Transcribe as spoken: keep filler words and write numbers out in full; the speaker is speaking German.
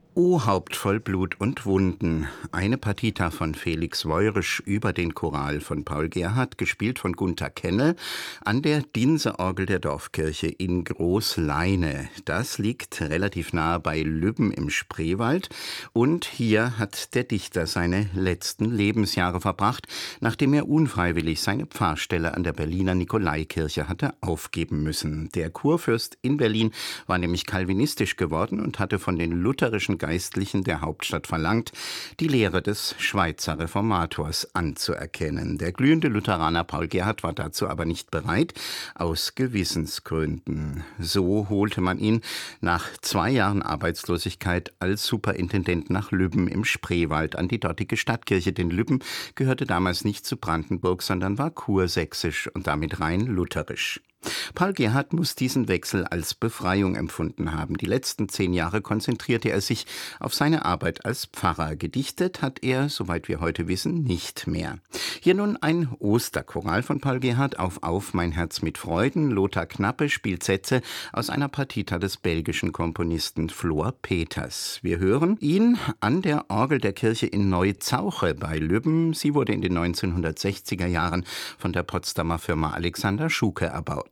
O Haupt voll Blut und Wunden. Eine Partita von Felix Woyrisch über den Choral von Paul Gerhardt, gespielt von Gunther Kennel, an der Dinseorgel der Dorfkirche in Großleine. Das liegt relativ nahe bei Lübben im Spreewald. Und hier hat der Dichter seine letzten Lebensjahre verbracht, nachdem er unfreiwillig seine Pfarrstelle an der Berliner Nikolaikirche hatte aufgeben müssen. Der Kurfürst in Berlin war nämlich calvinistisch geworden und hatte von den lutherischen Geistlichen der Hauptstadt verlangt, die Lehre des Schweizer Reformators anzuerkennen. Der glühende Lutheraner Paul Gerhardt war dazu aber nicht bereit, aus Gewissensgründen. So holte man ihn nach zwei Jahren Arbeitslosigkeit als Superintendent nach Lübben im Spreewald an die dortige Stadtkirche, denn Lübben gehörte damals nicht zu Brandenburg, sondern war kursächsisch und damit rein lutherisch. Paul Gerhardt muss diesen Wechsel als Befreiung empfunden haben. Die letzten zehn Jahre konzentrierte er sich auf seine Arbeit als Pfarrer. Gedichtet hat er, soweit wir heute wissen, nicht mehr. Hier nun ein Osterchoral von Paul Gerhardt auf Auf mein Herz mit Freuden. Lothar Knappe spielt Sätze aus einer Partita des belgischen Komponisten Flor Peters. Wir hören ihn an der Orgel der Kirche in Neuzauche bei Lübben. Sie wurde in den neunzehnhundertsechziger Jahren von der Potsdamer Firma Alexander Schuke erbaut.